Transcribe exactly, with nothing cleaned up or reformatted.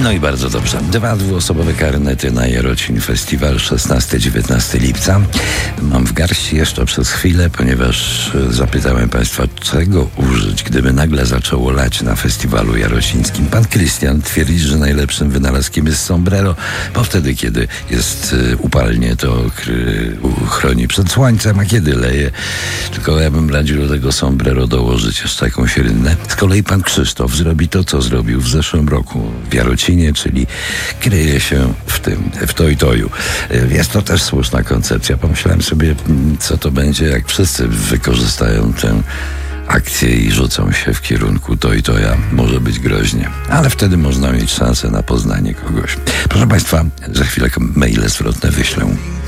No i bardzo dobrze. Dwa dwuosobowe karnety na Jarocin Festiwal szesnastego dziewiętnastego lipca. Mam w garści jeszcze przez chwilę, ponieważ zapytałem Państwa, czego użyć, gdyby nagle zaczęło lać na festiwalu jarocińskim. Pan Krystian twierdzi, że najlepszym wynalazkiem jest sombrero, bo wtedy, kiedy jest upalnie, to chroni przed słońcem, a kiedy leje, tylko ja bym radził do tego sombrero dołożyć jeszcze jakąś rynnę. Z kolei pan Krzysztof zrobi to, co zrobił w zeszłym roku w Jarocinie, czyli kryje się w tym, w toj-toju. Jest to też słuszna koncepcja. Pomyślałem sobie, co to będzie, jak wszyscy wykorzystają tę akcję i rzucą się w kierunku toj-toja. Może być groźnie, ale wtedy można mieć szansę na poznanie kogoś. Proszę Państwa, za chwilę maile zwrotne wyślę.